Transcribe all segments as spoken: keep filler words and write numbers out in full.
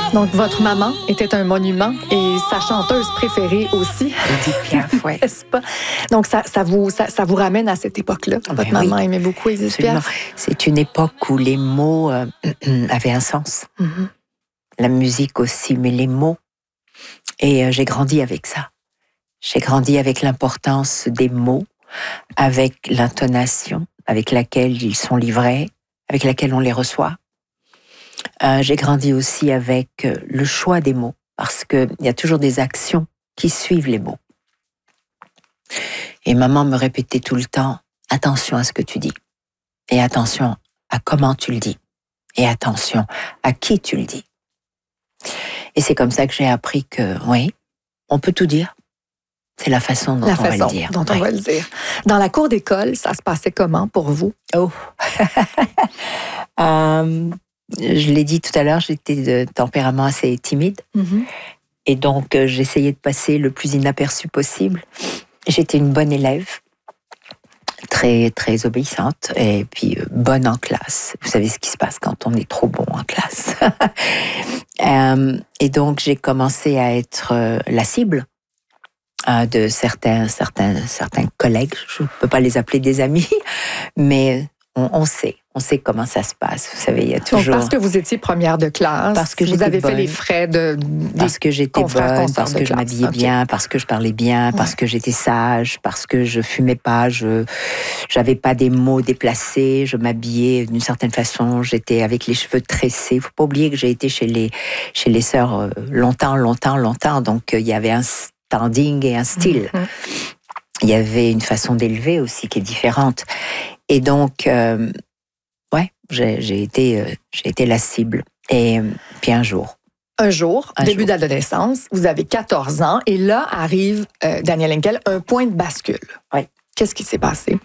Donc, votre maman était un monument et sa chanteuse préférée aussi. Edith Piaf, oui. N'est-ce pas? Donc, ça, ça, vous, ça, ça vous ramène à cette époque-là. Ben Votre oui. maman aimait beaucoup Edith Absolument. Piaf. C'est une époque où les mots euh, avaient un sens. Mm-hmm. La musique aussi, mais les mots. Et euh, j'ai grandi avec ça. J'ai grandi avec l'importance des mots, avec l'intonation avec laquelle ils sont livrés, avec laquelle on les reçoit. Euh, j'ai grandi aussi avec euh, le choix des mots, parce qu'il y a toujours des actions qui suivent les mots. Et maman me répétait tout le temps, attention à ce que tu dis, et attention à comment tu le dis, et attention à qui tu le dis. Et c'est comme ça que j'ai appris que, oui, on peut tout dire. C'est la façon dont la on façon va le dire. dont on ouais. va le dire. Dans la cour d'école, ça se passait comment pour vous? Oh! euh, je l'ai dit tout à l'heure, j'étais de tempérament assez timide. Mm-hmm. Et donc, euh, j'essayais de passer le plus inaperçu possible. J'étais une bonne élève, très, très obéissante, et puis euh, bonne en classe. Vous savez ce qui se passe quand on est trop bon en classe. euh, et donc, j'ai commencé à être euh, la cible euh, de certains, certains, certains collègues. Je ne peux pas les appeler des amis, mais on, on sait. On sait comment ça se passe. Vous savez, il y a toujours... Donc, parce que vous étiez première de classe, parce que vous avez bonne. fait les frais de... Des parce que j'étais bonne, parce que je classe. m'habillais okay. bien, parce que je parlais bien, ouais. parce que j'étais sage, parce que je fumais pas, je j'avais pas des mots déplacés, je m'habillais d'une certaine façon, j'étais avec les cheveux tressés. Il faut pas oublier que j'ai été chez les chez les sœurs longtemps, longtemps, longtemps. Donc il y avait un standing et un style. Mm-hmm. Il y avait une façon d'élever aussi qui est différente. Et donc euh, ouais, j'ai, j'ai été euh, j'ai été la cible. Et puis un jour. Un jour, un début jour. d'adolescence, vous avez quatorze ans et là arrive, euh, Danielle Henkel, un point de bascule. Oui. Qu'est-ce qui s'est passé?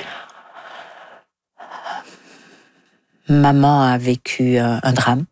Maman a vécu euh, un drame.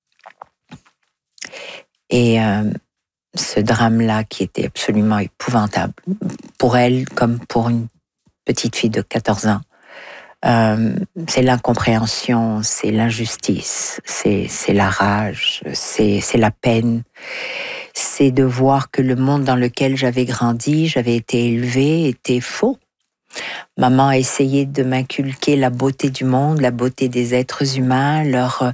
Et euh, ce drame-là qui était absolument épouvantable, pour elle comme pour une petite fille de quatorze ans, Euh, c'est l'incompréhension, c'est l'injustice, c'est, c'est la rage, c'est, c'est la peine. C'est de voir que le monde dans lequel j'avais grandi, j'avais été élevée, était faux. Maman a essayé de m'inculquer la beauté du monde, la beauté des êtres humains, leur,